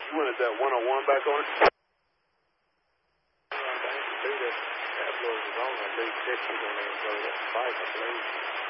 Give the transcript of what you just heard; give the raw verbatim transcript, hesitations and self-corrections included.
You wanted that one oh one back on it? That blows is on. I believe Dixie's on there and go to that spike, I believe.